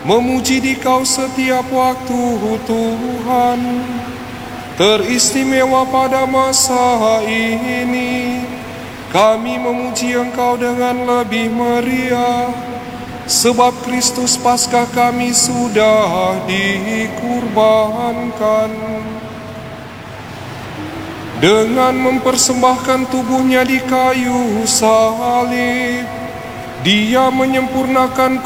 memuji di Kau setiap waktu, Tuhan. Teristimewa pada masa ini, kami memuji Engkau dengan lebih meriah, sebab Kristus Paskah kami sudah dikurbankan. Dengan mempersembahkan tubuhnya di kayu salib, Dia menyempurnakan